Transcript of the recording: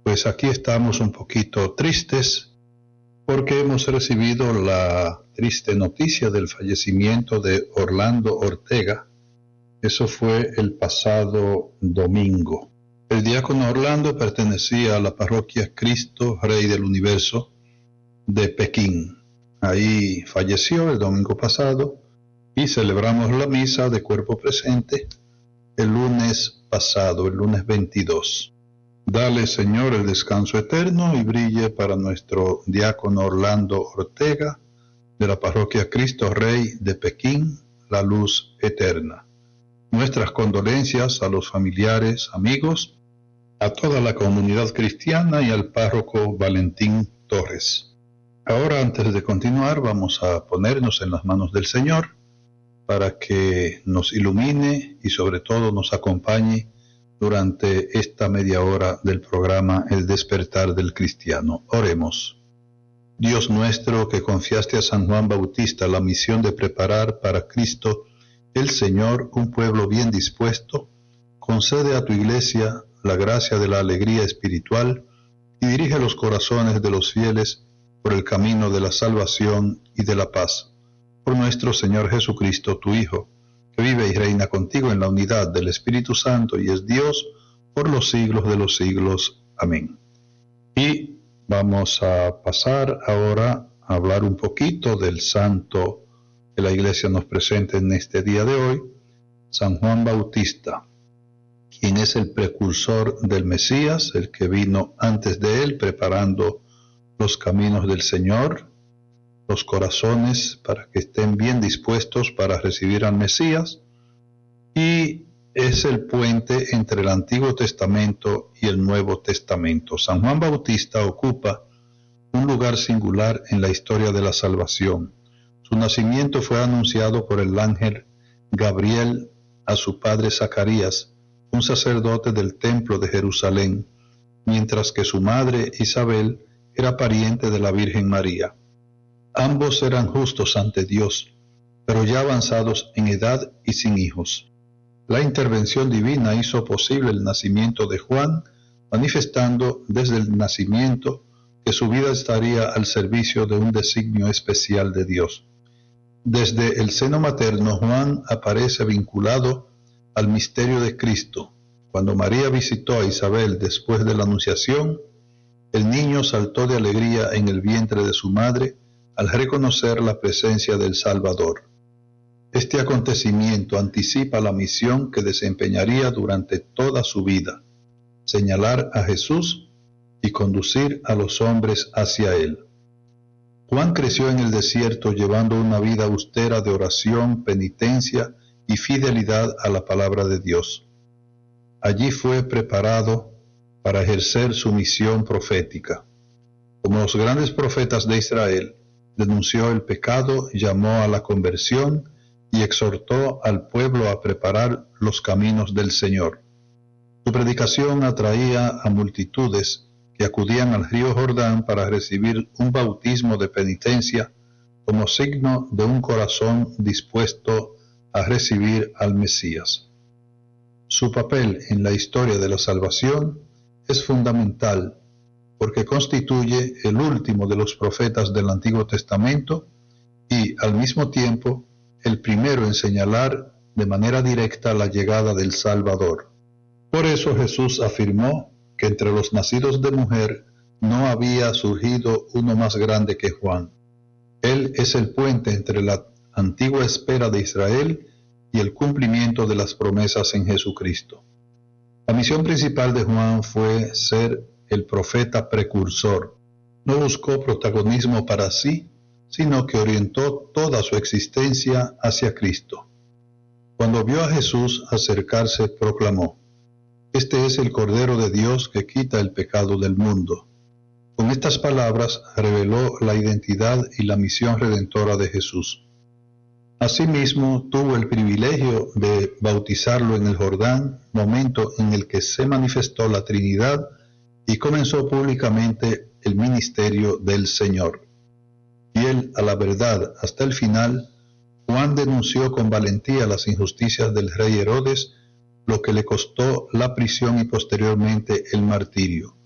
Pues aquí estamos un poquito tristes porque hemos recibido la triste noticia del fallecimiento de Orlando Ortega. Eso fue el pasado domingo. El diácono Orlando pertenecía a la parroquia Cristo Rey del Universo de Pekín. Ahí falleció el domingo pasado y celebramos la misa de cuerpo presente el lunes pasado, el lunes 22. Dale, Señor, el descanso eterno y brille para nuestro diácono Orlando Ortega de la parroquia Cristo Rey de Pekín, la luz eterna. Nuestras condolencias a los familiares, amigos, a toda la comunidad cristiana y al párroco Valentín Torres. Ahora, antes de continuar, vamos a ponernos en las manos del Señor para que nos ilumine y sobre todo nos acompañe durante esta media hora del programa El Despertar del Cristiano. Oremos. Dios nuestro, que confiaste a San Juan Bautista la misión de preparar para Cristo el Señor un pueblo bien dispuesto, concede a tu Iglesia la gracia de la alegría espiritual y dirige los corazones de los fieles por el camino de la salvación y de la paz. Por nuestro Señor Jesucristo, tu Hijo, que vive y reina contigo en la unidad del Espíritu Santo y es Dios por los siglos de los siglos. Amén. Y vamos a pasar ahora a hablar un poquito del santo que la Iglesia nos presenta en este día de hoy, San Juan Bautista, quien es el precursor del Mesías, el que vino antes de él preparando los caminos del Señor, los corazones para que estén bien dispuestos para recibir al Mesías, y es el puente entre el Antiguo Testamento y el Nuevo Testamento. San Juan Bautista ocupa un lugar singular en la historia de la salvación. Su nacimiento fue anunciado por el ángel Gabriel a su padre Zacarías, un sacerdote del templo de Jerusalén, mientras que su madre Isabel era pariente de la Virgen María. Ambos eran justos ante Dios, pero ya avanzados en edad y sin hijos. La intervención divina hizo posible el nacimiento de Juan, manifestando desde el nacimiento que su vida estaría al servicio de un designio especial de Dios. Desde el seno materno, Juan aparece vinculado al misterio de Cristo. Cuando María visitó a Isabel después de la anunciación, el niño saltó de alegría en el vientre de su madre al reconocer la presencia del Salvador. Este acontecimiento anticipa la misión que desempeñaría durante toda su vida: señalar a Jesús y conducir a los hombres hacia él. Juan creció en el desierto llevando una vida austera de oración, penitencia y fidelidad a la palabra de Dios. Allí fue preparado para ejercer su misión profética. Como los grandes profetas de Israel, denunció el pecado, llamó a la conversión y exhortó al pueblo a preparar los caminos del Señor. Su predicación atraía a multitudes que acudían al río Jordán para recibir un bautismo de penitencia como signo de un corazón dispuesto a recibir al Mesías. Su papel en la historia de la salvación es fundamental porque constituye el último de los profetas del Antiguo Testamento y, al mismo tiempo, el primero en señalar de manera directa la llegada del Salvador. Por eso Jesús afirmó que entre los nacidos de mujer no había surgido uno más grande que Juan. Él es el puente entre la antigua espera de Israel y el cumplimiento de las promesas en Jesucristo. La misión principal de Juan fue ser el profeta precursor. No buscó protagonismo para sí, sino que orientó toda su existencia hacia Cristo. Cuando vio a Jesús acercarse, proclamó: «Este es el Cordero de Dios que quita el pecado del mundo». Con estas palabras reveló la identidad y la misión redentora de Jesús. Asimismo, tuvo el privilegio de bautizarlo en el Jordán, momento en el que se manifestó la Trinidad y comenzó públicamente el ministerio del Señor. Fiel a la verdad hasta el final, Juan denunció con valentía las injusticias del rey Herodes, lo que le costó la prisión y posteriormente el martirio.